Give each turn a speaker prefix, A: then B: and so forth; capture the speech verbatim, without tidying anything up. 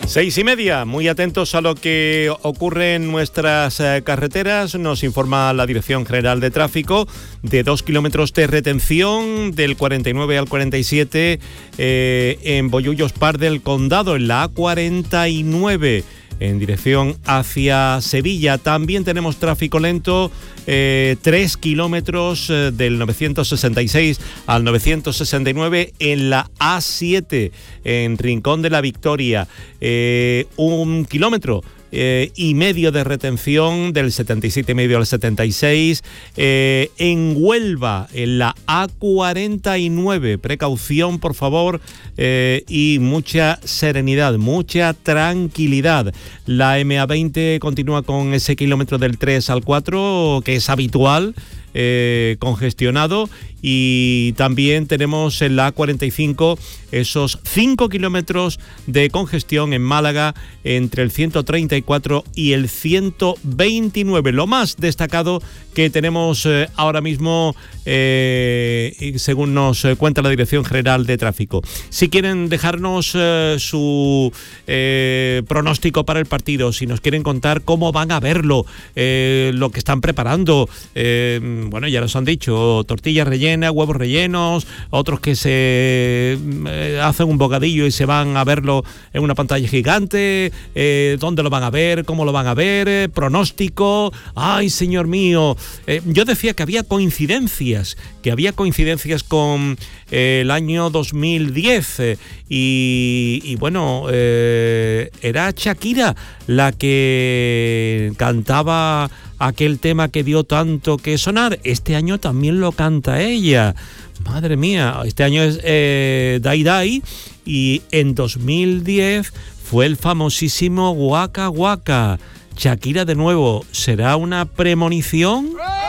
A: Seis y media, muy atentos a lo que ocurre en nuestras eh, carreteras. Nos informa la Dirección General de Tráfico de dos kilómetros de retención del cuarenta y nueve al cuarenta y siete eh, en Bollullos Par del Condado, en la A cuarenta y nueve. En dirección hacia Sevilla. También tenemos tráfico lento, eh, tres kilómetros eh, del novecientos sesenta y seis al novecientos sesenta y nueve en la A siete, en Rincón de la Victoria. Eh, un kilómetro Eh, y medio de retención del setenta y siete y medio al setenta y seis, eh, en Huelva, en la A cuarenta y nueve. Precaución, por favor, eh, y mucha serenidad, mucha tranquilidad. La M A veinte continúa con ese kilómetro del tres al cuatro, que es habitual, eh, congestionado. Y también tenemos en la A cuarenta y cinco esos cinco kilómetros de congestión en Málaga entre el ciento treinta y cuatro y el ciento veintinueve. Lo más destacado que tenemos eh, ahora mismo, eh, según nos cuenta la Dirección General de Tráfico. Si quieren dejarnos eh, su eh, pronóstico para el partido, si nos quieren contar cómo van a verlo, eh, lo que están preparando, eh, bueno, ya nos han dicho, tortillas rellenas, huevos rellenos, otros que se eh, hacen un bocadillo y se van a verlo en una pantalla gigante, eh, dónde lo van a ver, cómo lo van a ver, eh, pronóstico. Ay, señor mío, eh, yo decía que había coincidencias, que había coincidencias con eh, el año dos mil diez eh, y, y bueno, eh, era Shakira la que cantaba aquel tema que dio tanto que sonar. Este año también lo canta ella. Madre mía, este año es eh, Dai Dai, y en dos mil diez fue el famosísimo Waka Waka. Shakira de nuevo, ¿será una premonición?